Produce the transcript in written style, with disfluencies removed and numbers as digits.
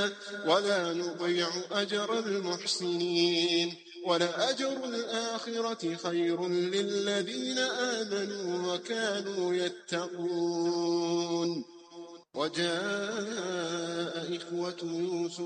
ولا نضيع أجر المحسنين ولأجر الآخرة خير للذين آمنوا وكانوا يتقون. وجاء إخوة يوسف